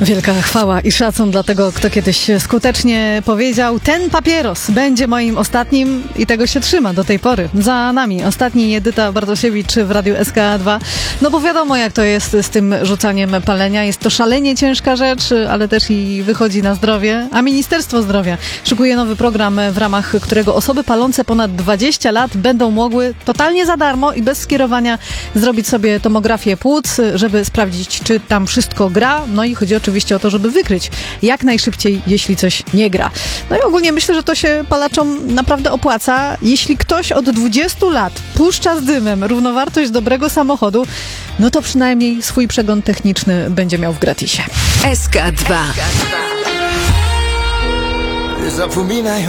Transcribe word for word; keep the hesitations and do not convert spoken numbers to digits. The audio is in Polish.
Wielka chwała i szacun dla tego, kto kiedyś skutecznie powiedział: ten papieros będzie moim ostatnim, i tego się trzyma do tej pory. Za nami ostatni Edyta Bartosiewicz w Radiu S K dwa. No bo wiadomo, jak to jest z tym rzucaniem palenia. Jest to szalenie ciężka rzecz, ale też i wychodzi na zdrowie. A Ministerstwo Zdrowia szykuje nowy program, w ramach którego osoby palące ponad dwadzieścia lat będą mogły totalnie za darmo i bez skierowania zrobić sobie tomografię płuc, żeby sprawdzić, czy tam wszystko gra. No i chodzi oczywiście o to, żeby wykryć jak najszybciej, jeśli coś nie gra. No i ogólnie myślę, że to się palaczom naprawdę opłaca. Jeśli ktoś od dwudziestu lat puszcza z dymem równowartość dobrego samochodu, no to przynajmniej swój przegląd techniczny będzie miał w gratisie. S K dwa. Zapominają